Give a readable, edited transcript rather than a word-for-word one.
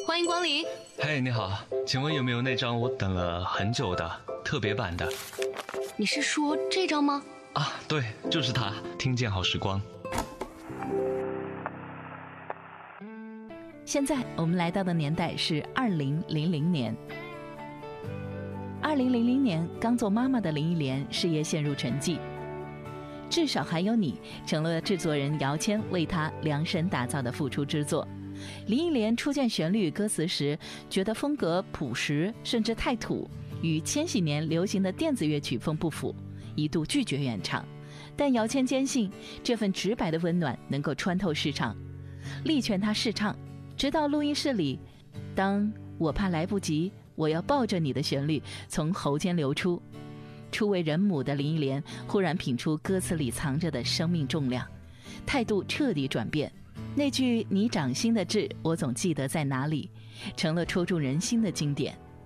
欢迎光临。 嘿，你好，请问有没有那张我等了很久的特别版的？ 你是说这张吗？ 啊，对，就是它，听见好时光。 现在我们来到的年代是2000年。2000年，刚做妈妈的林忆莲事业陷入沉寂，至少还有你成了制作人姚谦为她量身打造的复出之作。林忆莲初见旋律歌词时，觉得风格朴实，甚至太土，与千禧年流行的电子乐曲风不符，一度拒绝原唱。但姚谦坚信这份直白的温暖能够穿透市场，力劝她试唱。直到录音室里，当我怕来不及，我要抱着你的旋律从喉间流出，初为人母的林忆莲忽然品出歌词里藏着的生命重量，态度彻底转变。那句你掌心的痣，我总记得在哪里，成了戳中人心的经典。